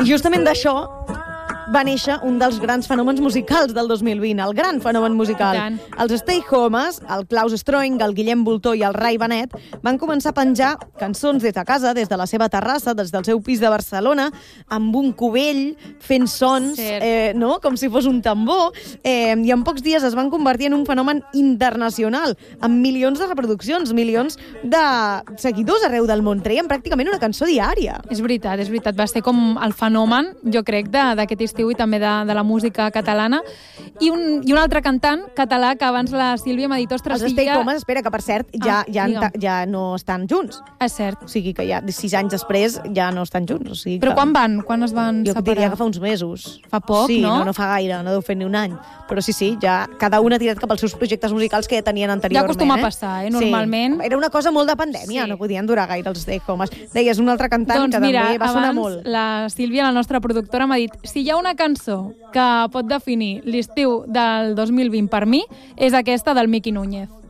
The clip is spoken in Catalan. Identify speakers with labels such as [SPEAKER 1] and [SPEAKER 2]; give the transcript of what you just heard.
[SPEAKER 1] I justament d'això va néixer un dels grans fenòmens musicals del 2020, el gran fenomen musical. Els Stay Homes, el Klaus Stroing, el Guillem Voltó i el Rai Benet van començar a penjar cançons des de casa, des de la seva terrassa, des del seu pis de Barcelona, amb un cubell, fent sons, no? Com si fos un tambor, i en pocs dies es van convertir en un fenomen internacional, amb milions de reproduccions, milions de seguidors arreu del món. Treien pràcticament una cançó diària.
[SPEAKER 2] És veritat. Va ser com el fenomen, jo crec, d'aquest estiu i també de la música catalana. I un altre cantant català que abans la Sílvia m'ha dit, ostres...
[SPEAKER 1] Els Stay Homes, espera, que per cert ja no estan junts.
[SPEAKER 2] És cert.
[SPEAKER 1] O sigui que ja 6 anys després ja no estan junts. O sigui
[SPEAKER 2] Però quan van? Quan es van separar?
[SPEAKER 1] Jo diria que fa uns mesos.
[SPEAKER 2] Fa poc,
[SPEAKER 1] sí,
[SPEAKER 2] no?
[SPEAKER 1] No fa gaire, no deu fer ni un any. Però sí, ja cada una ha tirat cap als seus projectes musicals que ja tenien anteriorment.
[SPEAKER 2] Ja acostuma a passar, normalment.
[SPEAKER 1] Sí. Era una cosa molt de pandèmia, no podien durar gaire els Stay Homes. Deies un altre cantant que també va sonar molt.
[SPEAKER 2] Doncs mira, abans la Sílvia, la nostra productora, m'ha dit si hi ha una cançó que pot definir l'estiu del 2020 per mi, és aquesta del Miqui Núñez.